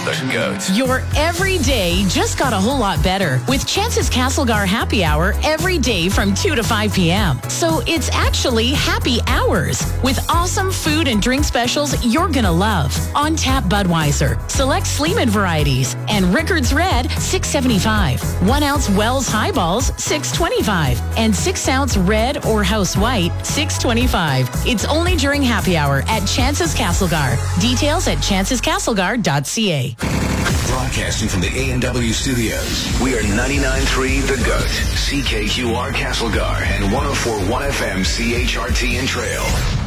The GOAT. Your everyday just got a whole lot better with Chance's Castlegar Happy Hour every day from 2 to 5 p.m. So it's actually happy hours with awesome food and drink specials you're going to love. On tap Budweiser, select Sleeman varieties, and Rickards Red, $6.75. 1 ounce Wells Highballs, $6.25. And 6 ounce Red or House White, $6.25. It's only during happy hour at Chance's Castlegar. Details at chancescastlegar.ca. Broadcasting from the A&W studios, we are 99.3 The GOAT, CKQR Castlegar, and 104.1 FM CHRT in Trail.